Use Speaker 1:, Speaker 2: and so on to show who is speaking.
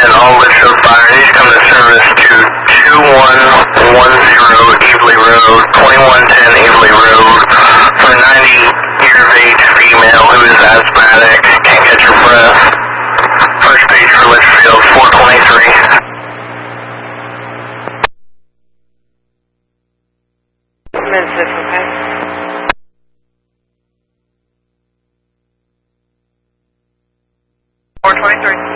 Speaker 1: all Litchfield Fire needs to come to service to 2110 Evely Road, 2110 Evely Road, for a 90-year of age female who is asthmatic, can't catch her breath. First page for Litchfield, 423.
Speaker 2: Okay. 423.